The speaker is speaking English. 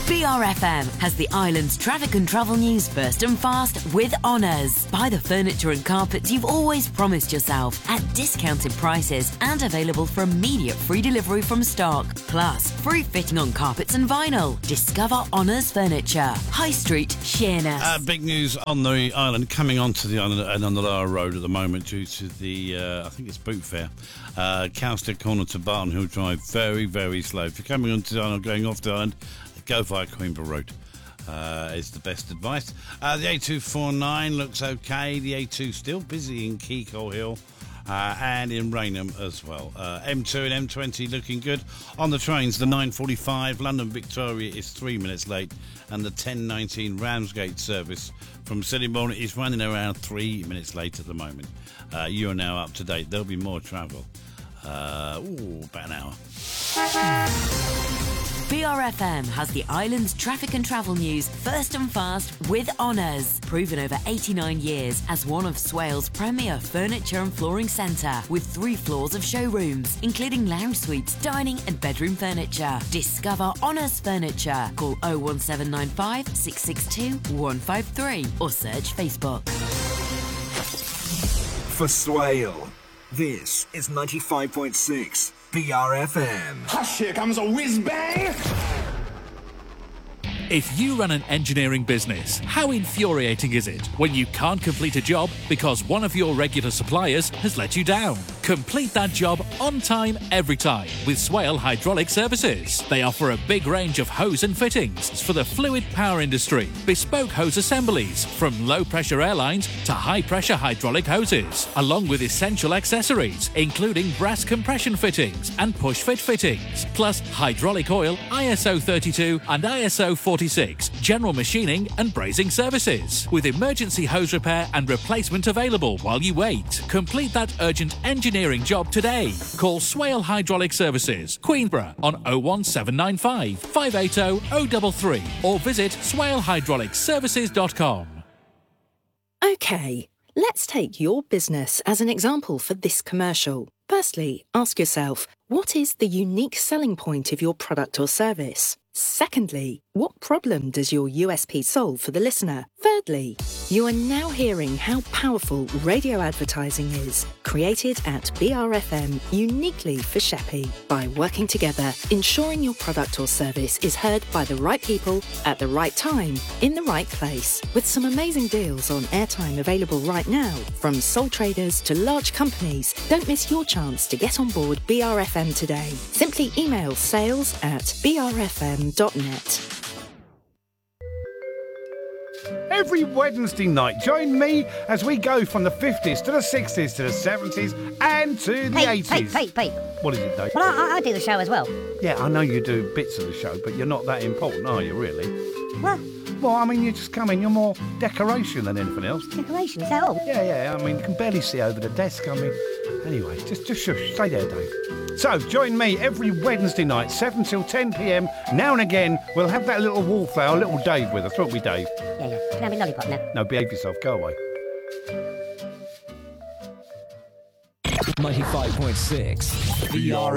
BRFM has the island's traffic and travel news first and fast with Honours. Buy the furniture and carpets you've always promised yourself at discounted prices and available for immediate free delivery from stock. Plus, free fitting on carpets and vinyl. Discover Honours Furniture. High Street, Sheerness. Big news on the island, coming onto the island and on the Lower Road at the moment due to the, I think it's Boot Fair. Cowstick Corner to Barton Hill Drive, very, very slow. If you're coming onto the island, going off the island, go via Queenborough Road is the best advice. The A249 looks okay. The A2 still busy in Keykole Hill and in Rainham as well. M2 and M20 looking good. On the trains, the 9:45 London Victoria is 3 minutes late, and the 10:19 Ramsgate service from Sittingbourne is running around 3 minutes late at the moment. You are now up to date. There'll be more travel. About an hour. BRFM has the island's traffic and travel news first and fast with Honours. Proven over 89 years as one of Swale's premier furniture and flooring centre with 3 floors of showrooms, including lounge suites, dining and bedroom furniture. Discover Honours Furniture. Call 01795 662 153 or search Facebook. For Swale, this is 95.6 BRFM. Hush, here comes a whiz-bang! If you run an engineering business, how infuriating is it when you can't complete a job because one of your regular suppliers has let you down? Complete that job on time, every time with Swale Hydraulic Services. They offer a big range of hose and fittings for the fluid power industry, bespoke hose assemblies from low-pressure airlines to high-pressure hydraulic hoses, along with essential accessories, including brass compression fittings and push-fit fittings, plus hydraulic oil, ISO 32 and ISO 46, general machining and brazing services, with emergency hose repair and replacement available while you wait. Complete that urgent engineering job today. Call Swale Hydraulic Services, Queenborough on 01795 580 033 or visit swalehydraulicservices.com. OK, let's take your business as an example for this commercial. Firstly, ask yourself, what is the unique selling point of your product or service? Secondly, what problem does your USP solve for the listener? Thirdly, you are now hearing how powerful radio advertising is, created at BRFM uniquely for Sheppey. By working together, ensuring your product or service is heard by the right people at the right time, in the right place. With some amazing deals on airtime available right now, from sole traders to large companies, don't miss your chance to get on board BRFM today. Simply email sales@brfm.net. Every Wednesday night, join me as we go from the 50s to the 60s to the 70s and to the 80s. Pete. What is it, Dave? Well, I do the show as well. Yeah, I know you do bits of the show, but you're not that important, are you, really? What? Well, I mean, you just come in, you're more decoration than anything else. Decoration, is that all? Yeah, I mean, you can barely see over the desk, I mean... Anyway, just shush, stay there, Dave. So, join me every Wednesday night, 7 till 10 p.m. Now and again, we'll have that little wallflower, little Dave with us, won't we, Dave? Yeah. Can I have a lollipop now? No, behave yourself, go away. 95.6 BRFM.